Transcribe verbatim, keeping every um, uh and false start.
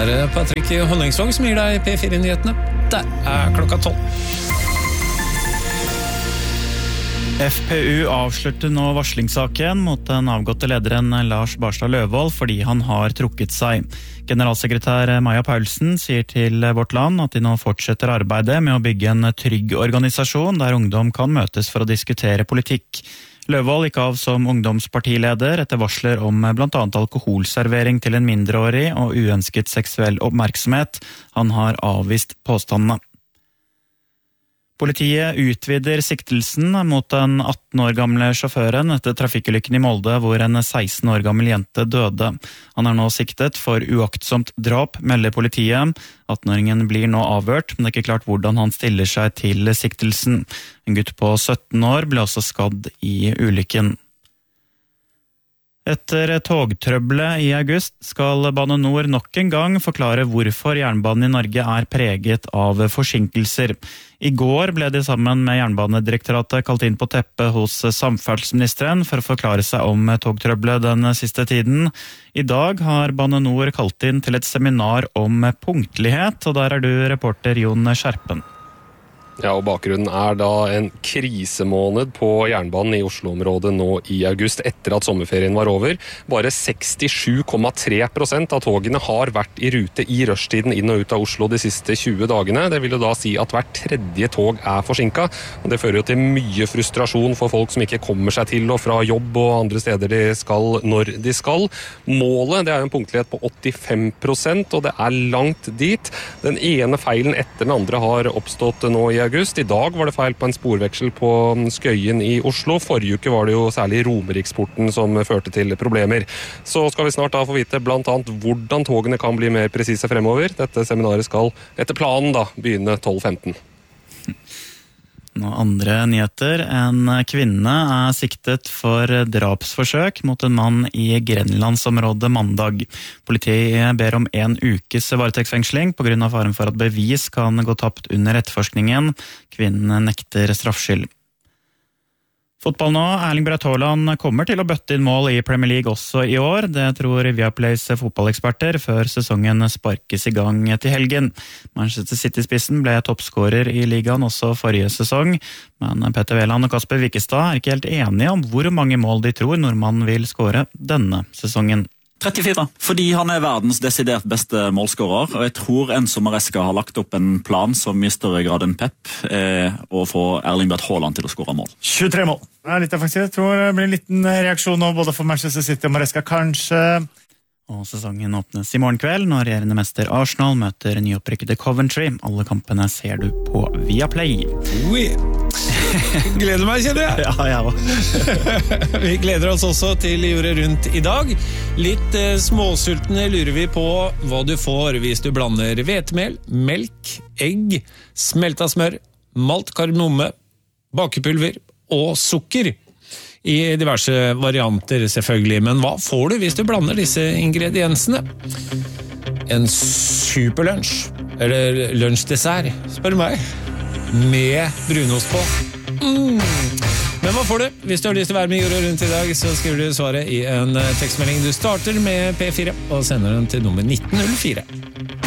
er Patrick Honningsvåg som gir deg P fire-nyhetene. Der er klokka tolv. F P U avslørte nå varslingssaken mot den avgåtte lederen Lars Barstad Løvold fordi han har trukket seg. Generalsekretær Maja Paulsen sier til Vårt Land at de nå fortsetter arbeidet med å bygge en trygg organisasjon der ungdom kan møtes for å diskutere politikk. Løvold gikk av som ungdomspartileder etter varsler om blant annet alkoholservering til en mindreårig og uønsket seksuell oppmerksomhet. Han har avvist påstandene. Politiet utvider siktelsen mot den atten år gamle sjåføren etter trafikkulykken i Molde hvor en seksten år gammel jente døde. Han er nå siktet for uaktsomt drap, melder politiet. atten-åringen blir nå avhørt, men det er ikke klart hvordan han stiller seg til siktelsen. En gutt på sytten år ble også skadd i ulykken. Etter togtrøbbelet i august skal Bane Nor nok en gang forklare hvorfor jernbanen i Norge er preget av forsinkelser. I går ble de sammen med Jernbanedirektoratet kalt inn på teppet hos samferdselsministeren for å forklare seg om togtrøbbelet den siste tiden. I dag har Bane Nor kalt inn til et seminar om punktlighet, og der er du reporter Jon Skjerpen. Ja, og bakgrunnen er da en krisemåned på jernbanen i Oslo-området nå i august, etter at sommerferien var over. Bare sekstisju komma tre prosent av togene har vært i rute i rushtiden inn og ut av Oslo de siste tjue dagene. Det vil jo da si at hvert tredje tog er forsinket, og det fører jo til mye frustrasjon for folk som ikke kommer seg til og fra jobb og andre steder de skal når de skal. Målet det er en punktlighet på åttifem prosent, og det er langt dit. Den ene feilen etter den andre har oppstått nå i august. I dag var det feil på en sporveksel på Skøyen i Oslo. Forrige uke var det jo særlig Romeriksporten som førte til problemer. Så skal vi snart da få vite blant annet hvordan togene kan bli mer presise fremover. Dette seminaret skal etter planen da begynne tolv femten. Nå andre nyheter. En kvinne er siktet for drapsforsøk mot en mann i Grenlandsområdet mandag. Politiet ber om en ukes varetektsfengsling på grunn av faren for at bevis kan gå tapt under etterforskningen. Kvinnen nekter straffskyld. Fotball nå. Erling Braut Haaland kommer til å bøtte inn mål i Premier League også i år. Det tror Viaplays fotballeksperter før sesongen sparkes i gang til helgen. Manchester City-spissen ble toppskårer i ligaen også forrige sesong, men Petter Wæland og Kasper Wikestad er ikke helt enige om hvor mange mål de tror nordmannen vil skåre denne sesongen. trettifire, fordi han er verdens desidert beste målskårer, og jeg tror Enzo Maresca har lagt opp en plan som i større grad enn Pep er å få Erling Braut Haaland til å skåre mål. tjuetre mål. Det er litt effektivt. Jeg tror det blir en liten reaksjon nå, både for Manchester City og Maresca, kanskje. Og sesongen åpnes i morgen kveld når regjerende mester Arsenal møter nyopprykkede Coventry. Alle kampene ser du på Viaplay. Oui. Gleder meg, kjenner jeg. Ja, jeg også. Vi gleder oss også til jordet rundt i dag. Litt eh, småsultne lurer vi på hva du får hvis du blander hvetemel, melk, egg, smelta smør, malt kardemomme, bakepulver og sukker. I diverse varianter selvfølgelig, men hva får du hvis du blander disse ingrediensene? En superlunsj, eller lunsjdessert, spør meg, med brunost på. Mm. Men hva får du? Hvis du har lyst til å være med jordet rundt i dag, så skriver du svaret i en tekstmelding. Du starter med P fire og sender den til nummer nitten null fire.